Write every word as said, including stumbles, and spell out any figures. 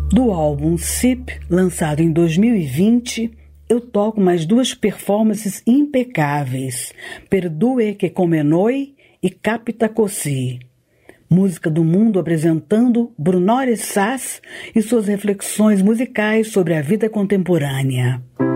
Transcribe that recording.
Do álbum S I P, lançado em dois mil e vinte, eu toco mais duas performances impecáveis, Perdue que come noi e Capita Così. Música do Mundo apresentando Brunore Sass e suas reflexões musicais sobre a vida contemporânea.